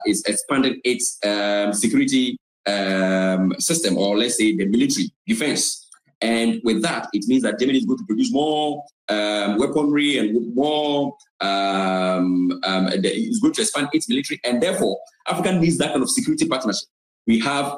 is expanding its security system, or let's say the military defense. And with that, it means that Germany is going to produce more weaponry and more, it's going to expand its military. And therefore, Africa needs that kind of security partnership. We have